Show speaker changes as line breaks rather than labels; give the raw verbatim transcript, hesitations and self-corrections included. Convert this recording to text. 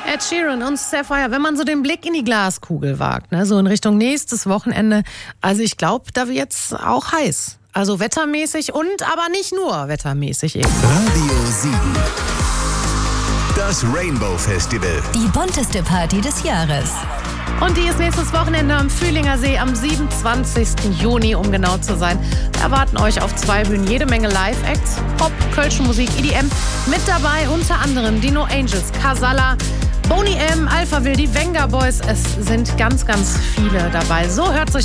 Ed Sheeran und Sapphire, wenn man so den Blick in die Glaskugel wagt, ne, so in Richtung nächstes Wochenende, also ich glaube, da wird's auch heiß. Also wettermäßig und aber nicht nur wettermäßig eben.
Radio sieben. Das Rainbow Festival.
Die bunteste Party des Jahres.
Und die ist nächstes Wochenende am Fühlinger See am siebenundzwanzigsten Juni, um genau zu sein. Wir erwarten euch auf zwei Bühnen jede Menge Live-Acts, Pop, kölsche Musik, E D M. Mit dabei unter anderem die No Angels, Casalla, Boney M, Alphaville, die Venga Boys. Es sind ganz, ganz viele dabei. So hört sich